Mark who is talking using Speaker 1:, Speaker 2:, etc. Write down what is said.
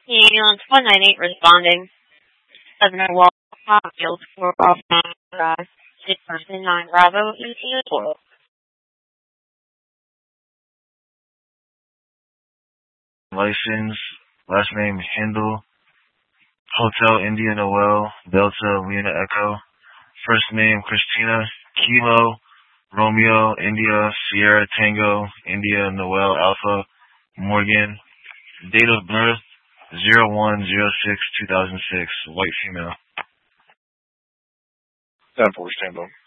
Speaker 1: Ambulance 198 responding. 701 Field 4 off 6 person 9 Bravo ETA 12.
Speaker 2: License, last name Handel, Hotel India Noel, Delta Lena Echo, first name Christina, Kilo, Romeo, India, Sierra Tango, India Noel Alpha, Morgan, date of birth 01/06/2006, white female.
Speaker 3: 10-4 standby.